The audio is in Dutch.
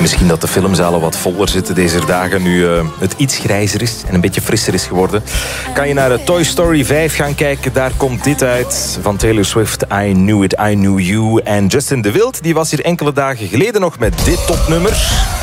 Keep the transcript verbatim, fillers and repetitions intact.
Misschien dat de filmzalen wat voller zitten deze dagen, nu uh, het iets grijzer is en een beetje frisser is geworden. Kan je naar Toy Story vijf gaan kijken, daar komt dit uit van Taylor Swift, I Knew It, I Knew You. En Justin de Wild, die was hier enkele dagen geleden nog met dit topnummer.